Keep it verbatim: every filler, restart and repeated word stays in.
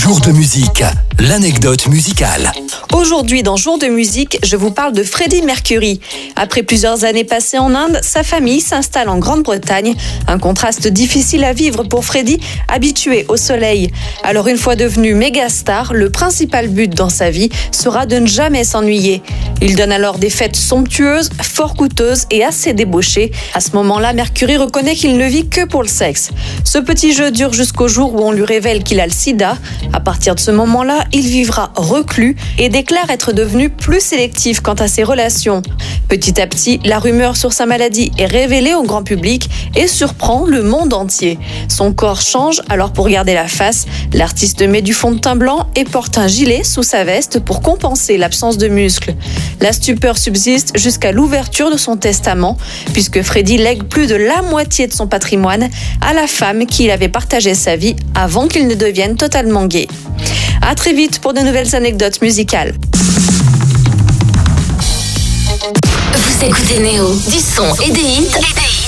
Jour de musique, l'anecdote musicale. Aujourd'hui, dans Jour de musique, je vous parle de Freddie Mercury. Après plusieurs années passées en Inde, sa famille s'installe en Grande-Bretagne. Un contraste difficile à vivre pour Freddie, habitué au soleil. Alors une fois devenu méga star, le principal but dans sa vie sera de ne jamais s'ennuyer. Il donne alors des fêtes somptueuses, fort coûteuses et assez débauchées. À ce moment-là, Mercury reconnaît qu'il ne vit que pour le sexe. Ce petit jeu dure jusqu'au jour où on lui révèle qu'il a le sida. À partir de ce moment-là, il vivra reclus et déclare être devenu plus sélectif quant à ses relations. Petit à petit, la rumeur sur sa maladie est révélée au grand public et surprend le monde entier. Son corps change, alors pour garder la face, l'artiste met du fond de teint blanc et porte un gilet sous sa veste pour compenser l'absence de muscles. La stupeur subsiste jusqu'à l'ouverture de son testament, puisque Freddie lègue plus de la moitié de son patrimoine à la femme qui avait partagé sa vie avant qu'il ne devienne totalement gay. À très vite pour de nouvelles anecdotes musicales. Vous écoutez Néo, du son et des hits.